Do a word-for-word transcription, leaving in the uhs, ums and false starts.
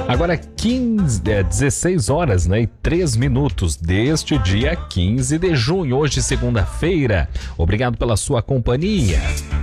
Agora quinze, é, dezesseis horas, né, e três minutos deste dia quinze de junho, hoje segunda-feira. Obrigado pela sua companhia.